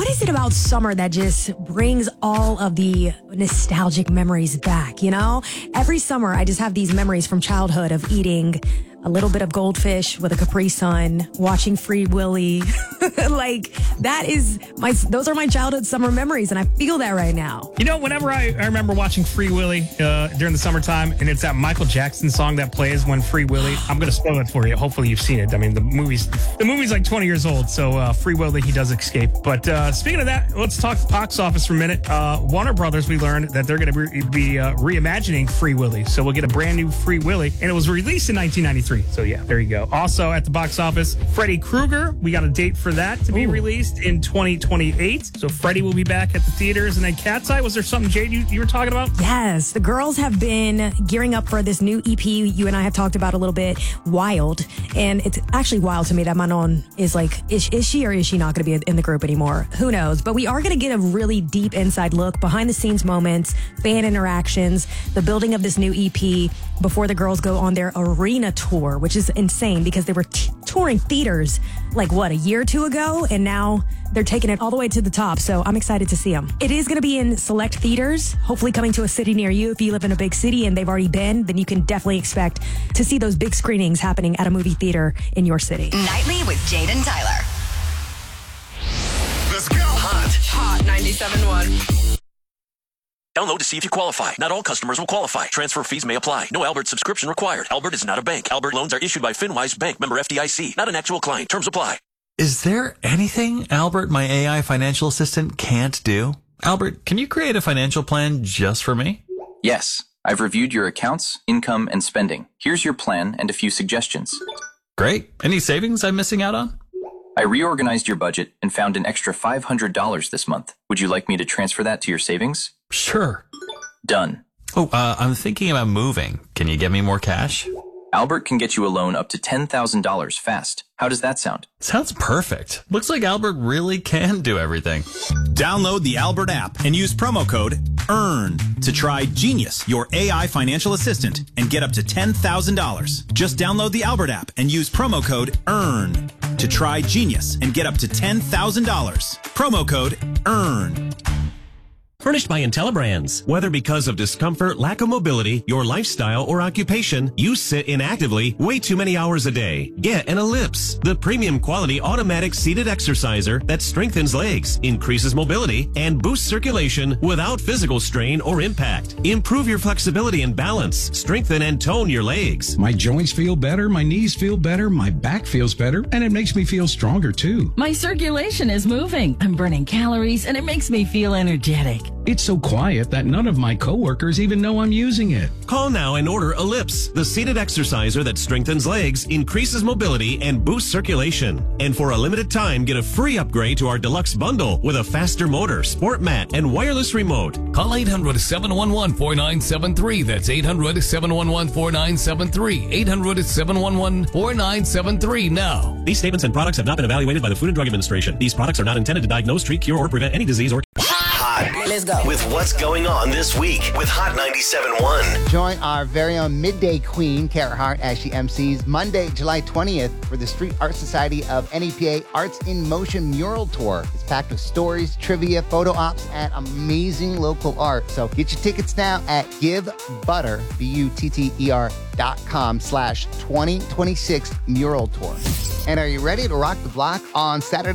is it about summer that just brings all of the nostalgic memories back, you know? Every summer, I just have these memories from childhood of eating a little bit of goldfish with a Capri Sun, watching Free Willy. Like, those are my childhood summer memories, and I feel that right now. You know, whenever I remember watching Free Willy during the summertime, and it's that Michael Jackson song that plays when Free Willy, I'm going to spoil it for you. Hopefully you've seen it. I mean, the movie's like 20 years old, so Free Willy, he does escape. But speaking of that, let's talk box office for a minute. Warner Brothers, we learned that they're going to be reimagining Free Willy, so we'll get a brand new Free Willy, and it was released in 1993. So yeah, there you go. Also at the box office, Freddy Krueger. We got a date for that to be released in 2028. So Freddy will be back at the theaters. And then Cat's Eye, was there something, Jade, you were talking about? Yes, the girls have been gearing up for this new EP you and I have talked about a little bit, Wild. And it's actually wild to me that Manon is like, is she or is she not going to be in the group anymore? Who knows? But we are going to get a really deep inside look, behind the scenes moments, fan interactions, the building of this new EP before the girls go on their arena tour, which is insane because they were touring theaters like, a year or two ago, and now they're taking it all the way to the top, so I'm excited to see them. It is going to be in select theaters, hopefully coming to a city near you. If you live in a big city and they've already been, then you can definitely expect to see those big screenings happening at a movie theater in your city. Nightly with Jade and Tyler. Let's go. Hot 97.1. Download to see if you qualify. Not all customers will qualify. Transfer fees may apply. No Albert subscription required. Albert is not a bank. Albert loans are issued by FinWise Bank, member FDIC. Not an actual client. Terms apply. Is there anything Albert, my AI financial assistant, can't do? Albert, can you create a financial plan just for me? Yes. I've reviewed your accounts, income, and spending. Here's your plan and a few suggestions. Great. Any savings I'm missing out on? I reorganized your budget and found an extra $500 this month. Would you like me to transfer that to your savings? Sure. Done. I'm thinking about moving. Can you get me more cash? Albert can get you a loan up to $10,000 fast. How does that sound? Sounds perfect. Looks like Albert really can do everything. Download the Albert app and use promo code EARN to try Genius, your AI financial assistant, and get up to $10,000. Just download the Albert app and use promo code EARN to try Genius and get up to $10,000. Promo code EARN. Furnished by IntelliBrands. Whether because of discomfort, lack of mobility, your lifestyle, or occupation, you sit inactively way too many hours a day. Get an Ellipse, the premium quality automatic seated exerciser that strengthens legs, increases mobility, and boosts circulation without physical strain or impact. Improve your flexibility and balance. Strengthen and tone your legs. My joints feel better, my knees feel better, my back feels better, and it makes me feel stronger too. My circulation is moving. I'm burning calories, and it makes me feel energetic. It's so quiet that none of my coworkers even know I'm using it. Call now and order Ellipse, the seated exerciser that strengthens legs, increases mobility, and boosts circulation. And for a limited time, get a free upgrade to our deluxe bundle with a faster motor, sport mat, and wireless remote. Call 800-711-4973. That's 800-711-4973. 800-711-4973 now. These statements and products have not been evaluated by the Food and Drug Administration. These products are not intended to diagnose, treat, cure, or prevent any disease or... Let's go. With what's going on this week with Hot 97.1. Join our very own midday queen, Kara Hart, as she MCs Monday, July 20th for the Street Art Society of NEPA Arts in Motion Mural Tour. It's packed with stories, trivia, photo ops, and amazing local art. So get your tickets now at givebutter, BUTTER.com/2026 Mural Tour. And are you ready to rock the block on Saturday?